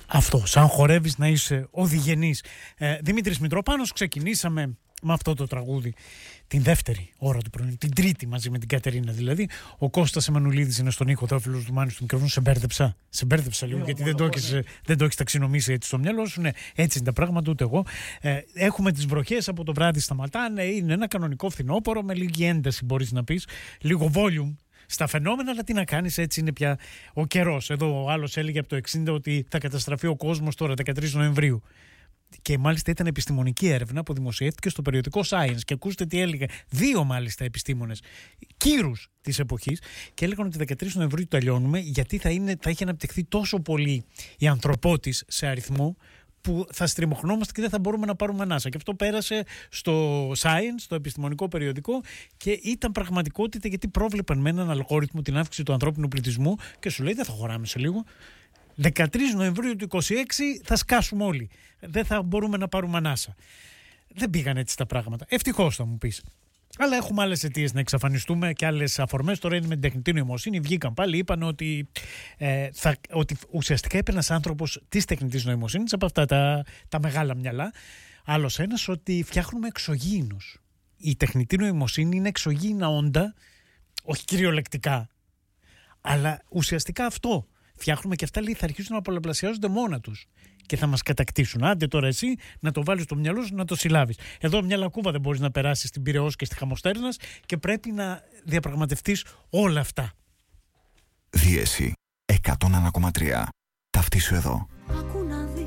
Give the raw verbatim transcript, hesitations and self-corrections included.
Αυτό, σαν χορεύεις να είσαι οδηγενής. Ε, Δημήτρης Μητροπάνος, ξεκινήσαμε με αυτό το τραγούδι την δεύτερη ώρα του πρωινού, την τρίτη μαζί με την Κατερίνα δηλαδή. Ο Κώστας Εμμανουλίδης είναι στον ήχο, Θεόφιλος Δουμάνης του μικρόφωνου. Σε μπέρδεψα, σε μπέρδεψα λίγο, γιατί δεν το έχεις, δεν το έχεις ταξινομήσει έτσι στο μυαλό σου. Ναι, έτσι είναι τα πράγματα, ούτε εγώ. Ε, έχουμε τις βροχές από το βράδυ, σταματάνε. Είναι ένα κανονικό φθινόπωρο με λίγη ένταση, μπορείς να πεις, λίγο volume στα φαινόμενα, αλλά τι να κάνεις, έτσι είναι πια ο καιρός. Εδώ ο άλλος έλεγε από το εξήντα ότι θα καταστραφεί ο κόσμος τώρα, δεκατρείς Νοεμβρίου. Και μάλιστα ήταν επιστημονική έρευνα που δημοσιεύτηκε στο περιοδικό Science. Και ακούστε τι έλεγε. Δύο μάλιστα επιστήμονες, κύρους της εποχής, και έλεγαν ότι δεκατρείς Νοεμβρίου τελειώνουμε, γιατί θα, είναι, θα έχει αναπτυχθεί τόσο πολύ η ανθρωπότης σε αριθμό, που θα στριμωχνόμαστε και δεν θα μπορούμε να πάρουμε ανάσα. Και αυτό πέρασε στο Science, στο επιστημονικό περιοδικό, και ήταν πραγματικότητα, γιατί πρόβλεπαν με έναν αλγόριθμο την αύξηση του ανθρώπινου πληθυσμού και σου λέει δεν θα χωράμε σε λίγο. δεκατρείς Νοεμβρίου του είκοσι έξι θα σκάσουμε όλοι. Δεν θα μπορούμε να πάρουμε ανάσα. Δεν πήγαν έτσι τα πράγματα. Ευτυχώς, θα μου πεις. Αλλά έχουμε άλλες αιτίες να εξαφανιστούμε και άλλες αφορμές. Τώρα είναι με την τεχνητή νοημοσύνη. Βγήκαν πάλι, είπαν ότι, ε, θα, ότι ουσιαστικά είπε ένας άνθρωπος της τεχνητής νοημοσύνης, από αυτά τα, τα μεγάλα μυαλά, άλλος ένας, ότι φτιάχνουμε εξωγήινους. Η τεχνητή νοημοσύνη είναι εξωγήινα όντα, όχι κυριολεκτικά, αλλά ουσιαστικά αυτό. Φτιάχνουμε και αυτά, λέει, θα αρχίσουν να πολλαπλασιάζονται μόνα τους και θα μας κατακτήσουν. Άντε τώρα εσύ να το βάλεις στο μυαλό σου, να το συλλάβεις. Εδώ μια λακκούβα δεν μπορείς να περάσεις στην Πειραιώς και στη Χαμοστέρνας και πρέπει να διαπραγματευτείς όλα αυτά. Δίεση εκατόν ένα κόμμα τρία. Ταυτίσου εδώ.